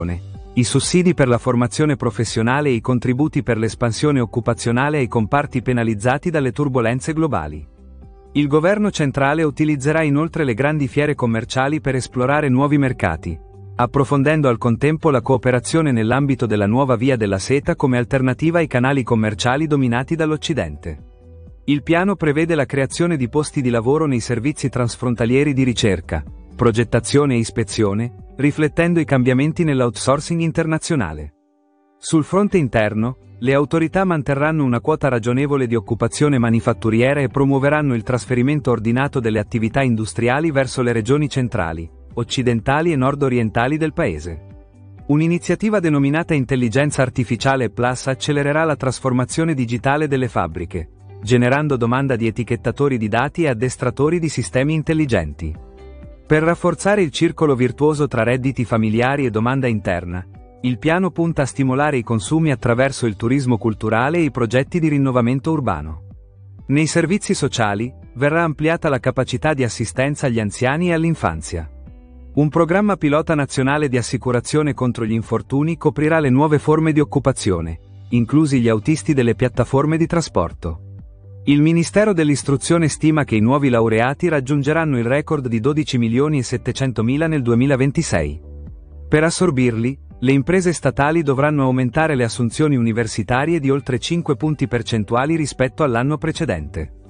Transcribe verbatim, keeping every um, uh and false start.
I sussidi per la formazione professionale e i contributi per l'espansione occupazionale ai comparti penalizzati dalle turbolenze globali. Il governo centrale utilizzerà inoltre le grandi fiere commerciali per esplorare nuovi mercati, approfondendo al contempo la cooperazione nell'ambito della nuova via della seta come alternativa ai canali commerciali dominati dall'Occidente. Il piano prevede la creazione di posti di lavoro nei servizi transfrontalieri di ricerca, progettazione e ispezione, riflettendo i cambiamenti nell'outsourcing internazionale. Sul fronte interno, le autorità manterranno una quota ragionevole di occupazione manifatturiera e promuoveranno il trasferimento ordinato delle attività industriali verso le regioni centrali, occidentali e nord-orientali del paese. Un'iniziativa denominata Intelligenza Artificiale Plus accelererà la trasformazione digitale delle fabbriche, generando domanda di etichettatori di dati e addestratori di sistemi intelligenti. Per rafforzare il circolo virtuoso tra redditi familiari e domanda interna, il piano punta a stimolare i consumi attraverso il turismo culturale e i progetti di rinnovamento urbano. Nei servizi sociali, verrà ampliata la capacità di assistenza agli anziani e all'infanzia. Un programma pilota nazionale di assicurazione contro gli infortuni coprirà le nuove forme di occupazione, inclusi gli autisti delle piattaforme di trasporto. Il Ministero dell'Istruzione stima che i nuovi laureati raggiungeranno il record di dodici milioni e settecentomila nel duemilaventisei. Per assorbirli, le imprese statali dovranno aumentare le assunzioni universitarie di oltre cinque punti percentuali rispetto all'anno precedente.